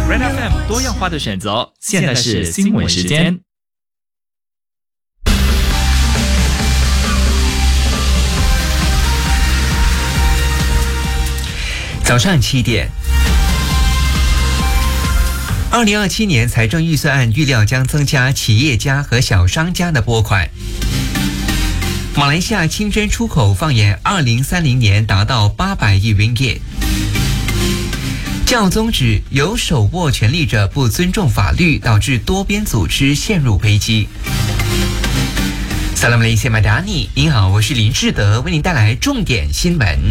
Red FM 多样化的选择，现在是新闻时间。 早上7点。2027年财政预算案预料将增加企业家和小商家的拨款。马来西亚清真出口放眼2030年达到800亿 ringgit。教宗指有手握权力者不尊重法律，导致多边组织陷入危机。Salam Malaysia Madani， 您好，我是林志德，为您带来重点新闻。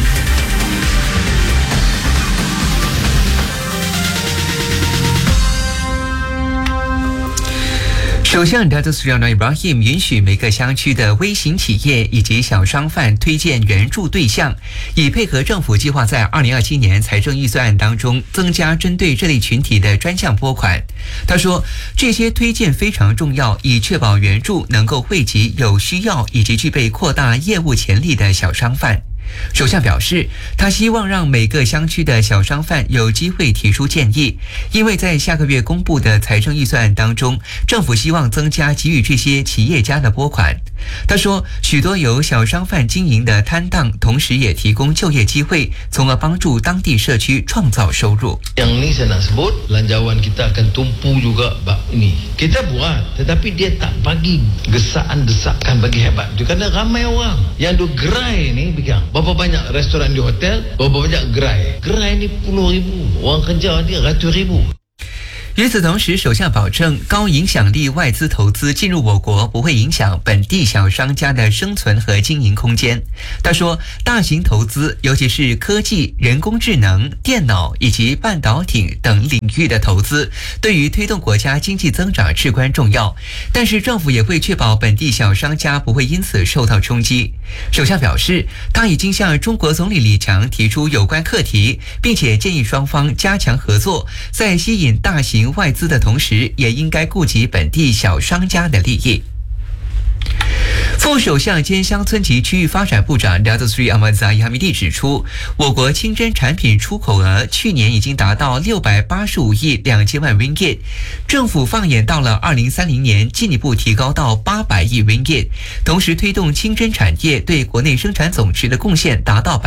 首相 Datuk Seri Anwar Ibrahim 允许每个乡区的微型企业以及小商贩推荐援助对象，以配合政府计划在2027年财政预算案当中增加针对这类群体的专项拨款。他说，这些推荐非常重要，以确保援助能够惠及有需要以及具备扩大业务潜力的小商贩。首相表示，他希望让每个乡区的小商贩有机会提出建议，因为在下个月公布的财政预算案当中，政府希望增加给予这些企业家的拨款。他说，许多由小商贩经营的摊档，同时也提供就业机会，从而帮助当地社区创造收入。 Yang ni saya nak sebut, lanjawan kita akan tumpu juga bab ini. Kita buat, tetapi dia tak bagi gesaan-desakan bagi hebat. Itu kerana ramai orang yang duk gerai ni pegang. Berapa banyak restoran di hotel, berapa banyak gerai. Gerai ni puluh ribu, orang kerja dia ratus ribu。 与此同时，首相保证高影响力外资投资进入我国不会影响本地小商家的生存和经营空间。他说，大型投资，尤其是科技、人工智能、电脑以及半导体等领域的投资，对于推动国家经济增长至关重要。但是政府也会确保本地小商家不会因此受到冲击。首相表示，他已经向中国总理李强提出有关课题，并且建议双方加强合作，在吸引大型外资的同时，也应该顾及本地小商家的利益。副首相兼乡村及区域发展部长 Datuk Seri Ahmad Zahid Hamidi 指出，我国清真产品出口额去年已经达到685亿2千万 ringgit， 政府放眼到了2030年，进一步提高到800亿 ringgit， 同时推动清真产业对国内生产总值的贡献达到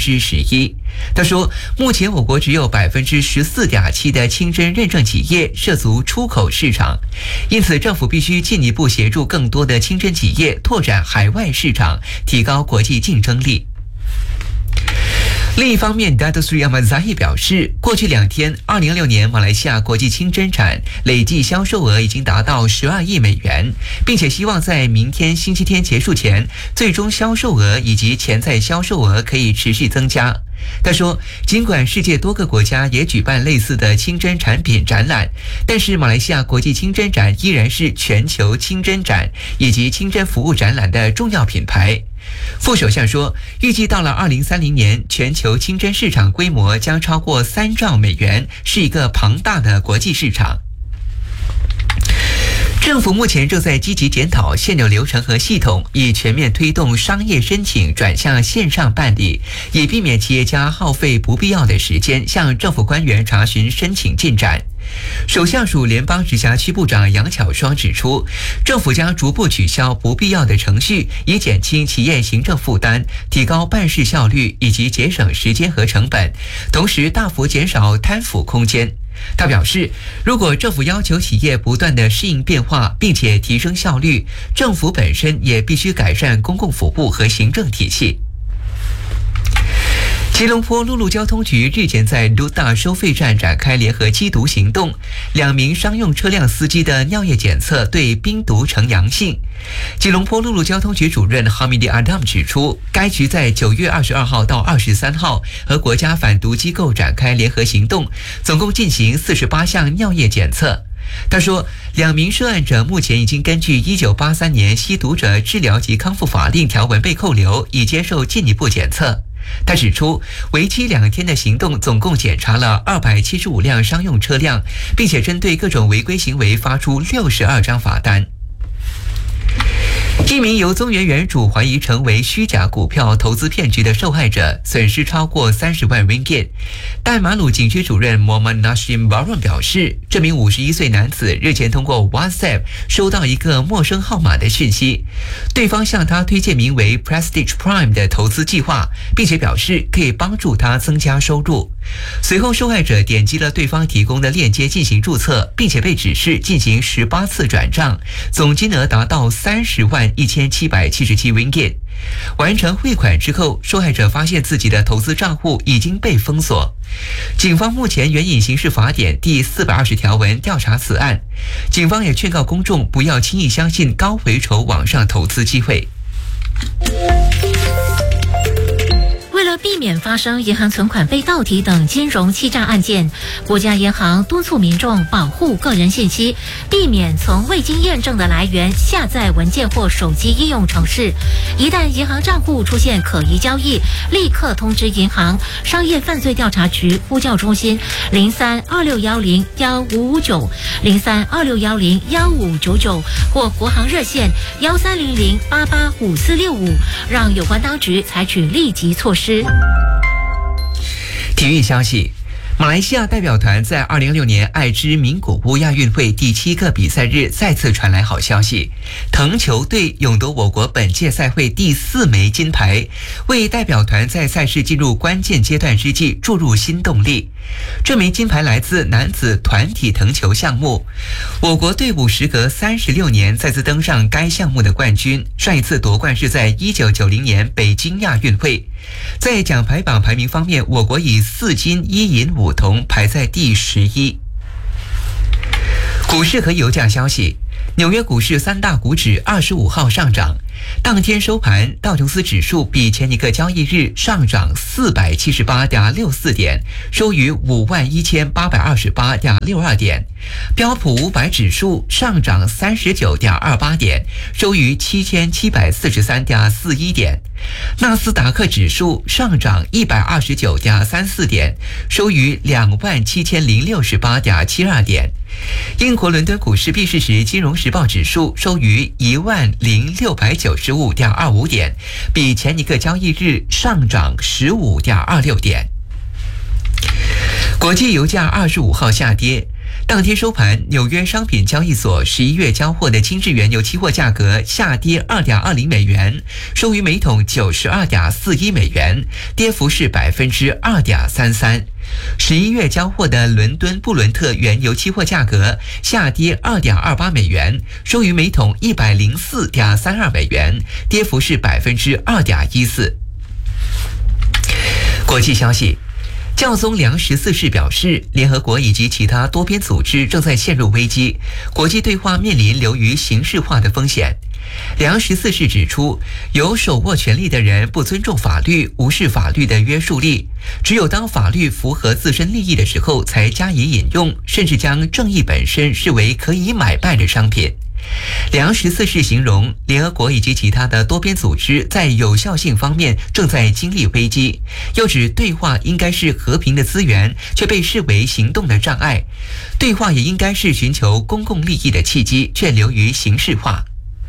11%。他说，目前我国只有14.7%的清真认证企业涉足出口市场，因此政府必须进一步协助更多的清真企业拓展海外市场，提高国际竞争力。另一方面 Datuk Seri Ahmad Zahid 表示，过去2天2026年马来西亚国际清真展累计销售额已经达到12亿美元，并且希望在明天星期天结束前，最终销售额以及潜在销售额可以持续增加。他说，尽管世界多个国家也举办类似的清真产品展览，但是马来西亚国际清真展依然是全球清真展以及清真服务展览的重要品牌。副首相说，预计到了2030年，全球清真市场规模将超过3兆美元，是一个庞大的国际市场。政府目前正在积极检讨现有流程和系统，以全面推动商业申请转向线上办理，以避免企业家耗费不必要的时间向政府官员查询申请进展。首相署联邦直辖区部长杨巧双指出，政府将逐步取消不必要的程序，以减轻企业行政负担，提高办事效率以及节省时间和成本，同时大幅减少贪腐空间。他表示，如果政府要求企业不断地适应变化，并且提升效率，政府本身也必须改善公共服务和行政体系。吉隆坡陆路交通局日前在卢大收费站展开联合缉毒行动，2名商用车辆司机的尿液检测对冰毒呈阳性。吉隆坡陆路交通局主任 Hamidi Adam 指出，该局在9月22号到23号和国家反毒机构展开联合行动，总共进行48项尿液检测。他说，2名涉案者目前已经根据1983年吸毒者治疗及康复法令条文被扣留，已接受进一步检测。他指出，为期2天的行动总共检查了275辆商用车辆，并且针对各种违规行为发出62张罚单。 一名由宗源原主怀疑成为虚假股票投资骗局的受害者，损失超过30万 ringgit。但马鲁警区主任 Muhammad Nashim Baron 表示，这名51岁男子日前通过 WhatsApp 收到一个陌生号码的讯息，对方向他推荐名为 Prestige Prime 的投资计划，并且表示可以帮助他增加收入。随后，受害者点击了对方提供的链接进行注册，并且被指示进行18次转账，总金额达到30万1777 ringgit。完成汇款之后，受害者发现自己的投资账户已经被封锁。警方目前援引刑事法典第420条文调查此案。警方也劝告公众不要轻易相信高回酬网上投资机会。 为了避免发生银行存款被盗提等金融欺诈案件，国家银行督促民众保护个人信息，避免从未经验证的来源下载文件或手机应用程式。一旦银行账户出现可疑交易，立刻通知银行、商业犯罪调查局呼叫中心0326101559、0326101599或国行热线1300885465，让有关当局采取立即措施。 体育消息，马来西亚代表团在2016年爱知名古屋亚运会第7个比赛日再次传来好消息，藤球队勇夺我国本届赛会第4枚金牌，为代表团在赛事进入关键阶段之际注入新动力。这枚金牌来自男子团体藤球项目，我国队伍时隔36年再次登上该项目的冠军，上一次夺冠是在1990年北京亚运会。在奖牌榜排名方面，我国以4金1银5铜排在第11。股市和油价消息，纽约股市3大股指25号上涨，当天收盘，道琼斯指数比前一个交易日上涨478.64点，收于51828.62点；标普500指数上涨39.28点，收于7743.41点；纳斯达克指数上涨129.34点，收于27068.72点。英国伦敦股市闭市时，金融时报指数收于10695.25点，比前一个交易日上涨15.26点。国际油价25号下跌，当天收盘，纽约商品交易所11月交货的精制原油期货价格下跌2.20美元，收于每桶92.41美元，跌幅是2.33%。11月交货的伦敦布伦特原油期货价格下跌2.28美元，收于每桶104.32美元，跌幅是2.14%。国际消息，教宗良14世表示，联合国以及其他多边组织正在陷入危机，国际对话面临流于形式化的风险。良14世指出，有手握权力的人不尊重法律，无视法律的约束力，只有当法律符合自身利益的时候才加以引用，甚至将正义本身视为可以买卖的商品。良14世形容联合国以及其他的多边组织在有效性方面正在经历危机，又指对话应该是和平的资源，却被视为行动的障碍；对话也应该是寻求公共利益的契机，却流于形式化。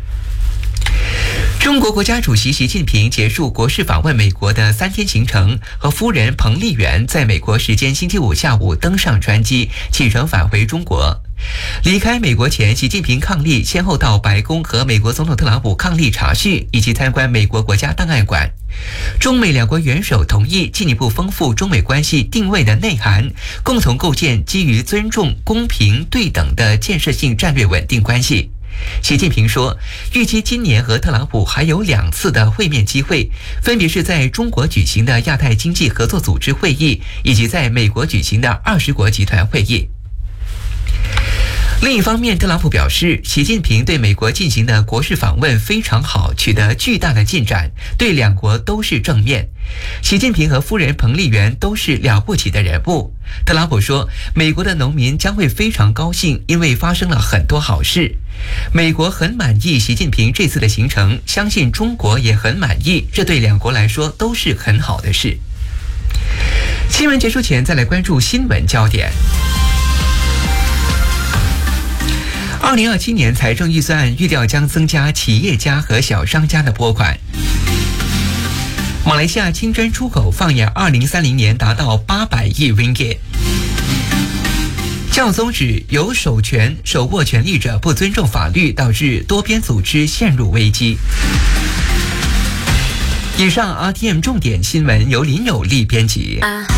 中国国家主席习近平结束国事访问美国的3天行程，和夫人彭丽媛在美国时间星期五下午登上专机，启程返回中国。离开美国前，习近平伉俪先后到白宫和美国总统特朗普伉俪查叙，以及参观美国国家档案馆。中美两国元首同意进一步丰富中美关系定位的内涵，共同构建基于尊重、公平、对等的建设性战略稳定关系。习近平说，预计今年和特朗普还有2次的会面机会，分别是在中国举行的亚太经济合作组织会议，以及在美国举行的20国集团会议。另一方面，特朗普表示，习近平对美国进行的国事访问非常好，取得巨大的进展，对两国都是正面。习近平和夫人彭丽媛都是了不起的人物。特朗普说，美国的农民将会非常高兴，因为发生了很多好事。美国很满意习近平这次的行程，相信中国也很满意，这对两国来说都是很好的事。新闻结束前，再来关注新闻焦点。 2027年财政预算案预料将增加企业家和小商家的拨款。马来西亚清真出口放眼2030年达到800亿 ringgit。教宗指有手握权力者不尊重法律，导致多边组织陷入危机。以上 RTM 重点新闻由林有利编辑。